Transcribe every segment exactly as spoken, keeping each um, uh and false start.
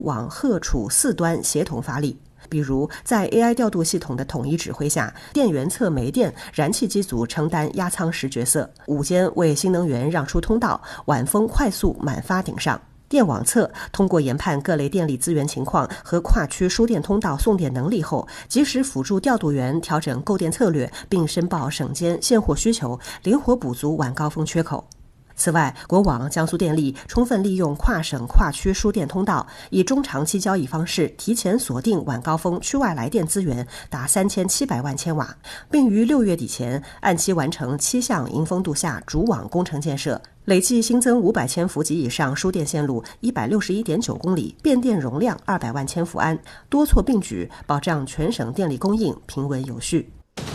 往荷储四端协同发力。比如在 A I 调度系统的统一指挥下，电源侧煤电、燃气机组承担压舱石角色，午间为新能源让出通道，晚风快速满发顶上。电网侧通过研判各类电力资源情况和跨区输电通道送电能力后，及时辅助调度员调整购电策略，并申报省间现货需求，灵活补足晚高峰缺口。此外，国网、江苏电力充分利用跨省跨区输电通道，以中长期交易方式提前锁定晚高峰区外来电资源达三千七百万千瓦，并于六月底前按期完成七项迎峰度下主网工程建设，累计新增五百千伏及以上输电线路一百六十一点九公里，变电容量二百万千伏安，多措并举，保障全省电力供应平稳有序。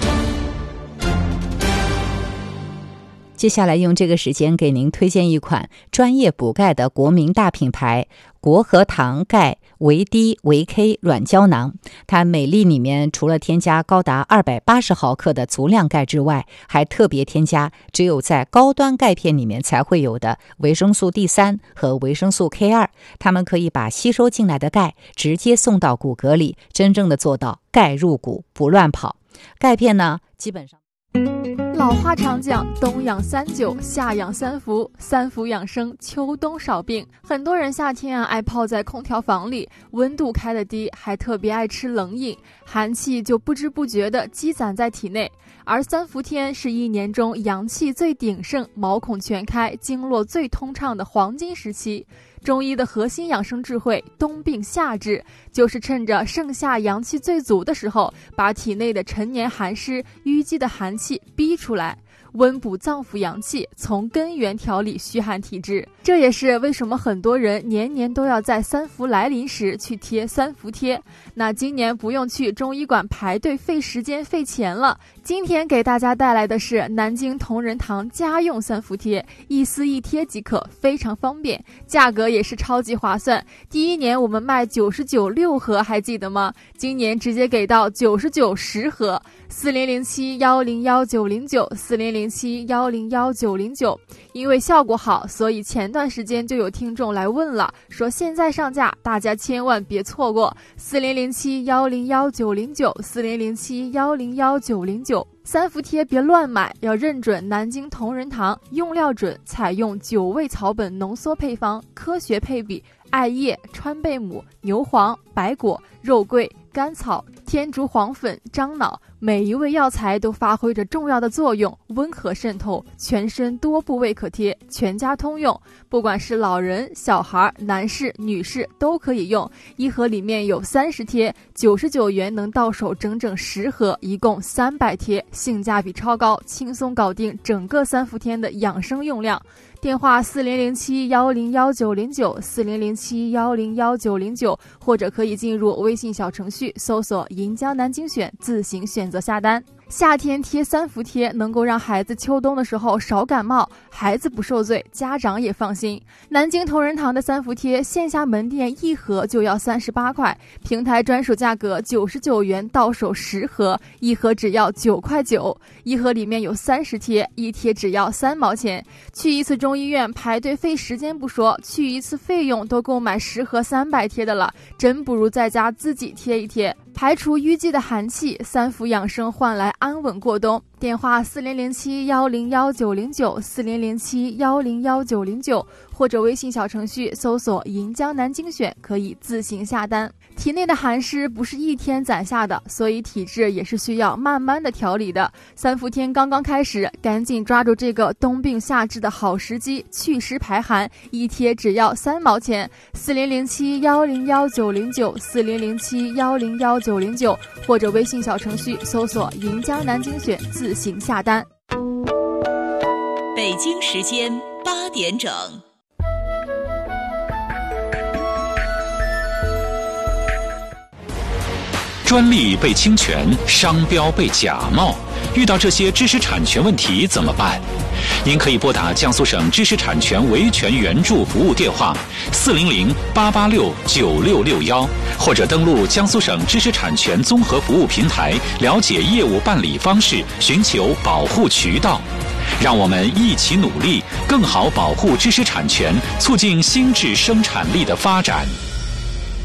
接下来用这个时间给您推荐一款专业补钙的国民大品牌国和堂钙维 D 维 K 软胶囊。它每粒里面除了添加高达二百八十毫克的足量钙之外，还特别添加只有在高端钙片里面才会有的维生素 D 三 和维生素 K 二， 它们可以把吸收进来的钙直接送到骨骼里，真正的做到钙入骨不乱跑。钙片呢，基本上老话常讲，冬养三九，夏养三伏，三伏养生，秋冬少病。很多人夏天啊爱泡在空调房里，温度开得低，还特别爱吃冷饮，寒气就不知不觉地积攒在体内。而三伏天是一年中阳气最鼎盛、毛孔全开、经络最通畅的黄金时期。中医的核心养生智慧冬病夏治，就是趁着盛夏阳气最足的时候，把体内的陈年寒湿、淤积的寒气逼出来，温补脏腑阳气，从根源调理虚寒体质。这也是为什么很多人年年都要在三伏来临时去贴三伏贴。那今年不用去中医馆排队费时间费钱了，今天给大家带来的是南京同仁堂家用三伏贴，一撕一贴即可，非常方便，价格也是超级划算。第一年我们卖九十九六盒，还记得吗？今年直接给到九十九十盒。四零零七幺零幺九零九四零零七幺零幺九零九，因为效果好，所以前段时间就有听众来问了，说现在上架，大家千万别错过。四零零七幺零幺九零九四零零七幺零幺九零九，三伏贴别乱买，要认准南京同仁堂，用料准，采用九味草本浓缩配方，科学配比，艾叶、川贝母、牛黄、白果、肉桂、甘草、天竺黄粉、樟脑，每一味药材都发挥着重要的作用，温和渗透，全身多部位可贴，全家通用，不管是老人、小孩、男士、女士都可以用。一盒里面有三十贴，九十九元能到手整整十盒，一共三百贴，性价比超高，轻松搞定整个三伏天的养生用量。电话四零零七幺零幺九零九四零零七幺零幺九零九，或者可以进入微信小程序搜索银江南京选，自行选择下单。夏天贴三伏贴能够让孩子秋冬的时候少感冒，孩子不受罪，家长也放心。南京同仁堂的三伏贴线下门店一盒就要三十八块，平台专属价格九十九元到手十盒，一盒只要九块九，一盒里面有三十贴，一贴只要三毛钱。去一次中医院排队费时间不说，去一次费用都够买十盒三百贴的了，真不如在家自己贴一贴。排除淤积的寒气，三伏养生换来安稳过冬。电话四零零七幺零幺九零九四零零七幺零幺九零九，或者微信小程序搜索银江南京选，可以自行下单。体内的寒湿不是一天攒下的，所以体质也是需要慢慢的调理的。三伏天刚刚开始，赶紧抓住这个冬病夏治的好时机，祛湿排寒，一贴只要三毛钱。四零零七幺零幺九零九四零零七幺零幺九零九，或者微信小程序搜索银江南京选，自行下单。 北京时间八点整。 专利被侵权，商标被假冒，遇到这些知识产权问题怎么办？您可以拨打江苏省知识产权维权援助服务电话四零零八八六九六六幺，或者登录江苏省知识产权综合服务平台，了解业务办理方式，寻求保护渠道。让我们一起努力，更好保护知识产权，促进新质生产力的发展。